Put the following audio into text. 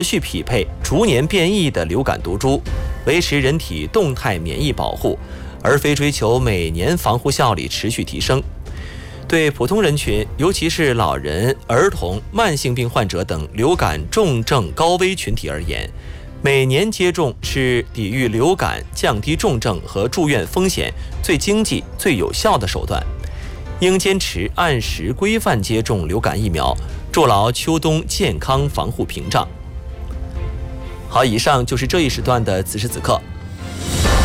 续匹配逐年变异的流感毒株，维持人体动态免疫保护，而非追求每年防护效率持续提升。对普通人群，尤其是老人、儿童、慢性病患者等流感重症高危群体而言，每年接种是抵御流感、降低重症和住院风险最经济、最有效的手段。应坚持按时规范接种流感疫苗，筑牢秋冬健康防护屏障。好，以上就是这一时段的此时此刻